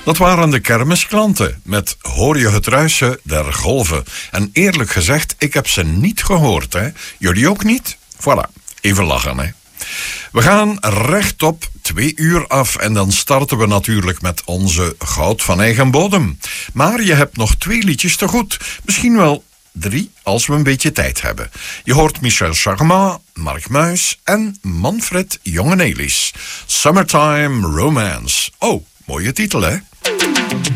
Dat waren de kermisklanten met Hoor je het ruisen der golven. En eerlijk gezegd, ik heb ze niet gehoord, hè. Jullie ook niet? Voilà, even lachen, hè. We gaan rechtop 2 uur af en dan starten we natuurlijk met onze goud van eigen bodem. Maar je hebt nog 2 liedjes te goed. Misschien wel 3 als we een beetje tijd hebben. Je hoort Michel Charmant, Mark Muis en Manfred Jongenelis. Summertime Romance. Oh, mooie titel, hè?